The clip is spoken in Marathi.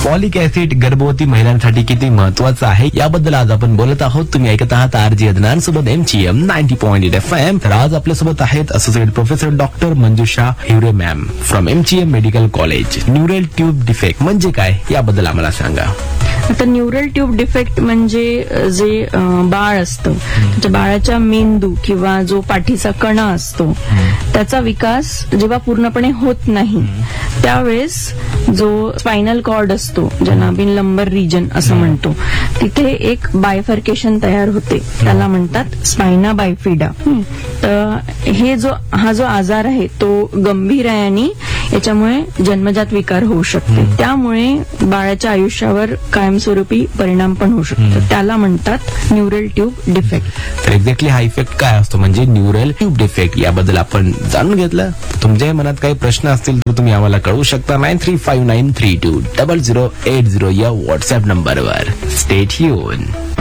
फॉलिक ऍसिड गर्भवती महिलांसाठी किती महत्वाचं आहे याबद्दल आज आपण बोलत आहोत. तुम्ही ऐकत आहात आरजी अदनान सोबत MGM 90.8 FM. तर आज आपल्यासोबत आहेत associate professor doctor Manjusha Hiware ma'am from MGM medical college. Neural tube defect म्हणजे काय याबद्दल आम्हाला सांगा. आता न्यूरल ट्यूब डिफेक्ट म्हणजे जे बाळ असतं त्या बाळाच्या मेंदू किंवा जो पाठीचा कणा असतो त्याचा विकास जेव्हा पूर्णपणे होत नाही त्यावेळेस जो स्पायनल कॉर्ड असतो ज्यांना आपण लंबर रिजन असं म्हणतो तिथे एक बायफर्केशन तयार होते त्याला म्हणतात स्पायना बायफिडा. तर हा जो आजार आहे तो गंभीर आहे आणि याच्यामुळे जन्मजात विकार होऊ शकते. त्यामुळे बाळाच्या आयुष्यावर कायमस्वरूपी परिणाम पण होऊ शकतो. त्याला म्हणतात न्यूरल ट्यूब डिफेक्ट. तर एक्झॅक्टली हा इफेक्ट काय असतो म्हणजे न्यूरल ट्यूब डिफेक्ट याबद्दल आपण जाणून घेतलं. तुमच्याही मनात काही प्रश्न असतील तर तुम्ही आम्हाला कळवू शकता 9359320080 या व्हॉट्सअप नंबरवर. Stay tune.